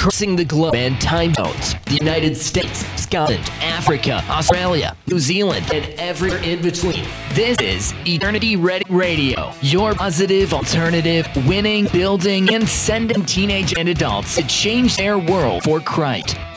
crossing the globe and time zones, the United States, Scotland, Africa, Australia, New Zealand, and everywhere in between. This is Eternity Ready Radio, your positive alternative, winning, building, and sending teenage and adults to change their world for Christ.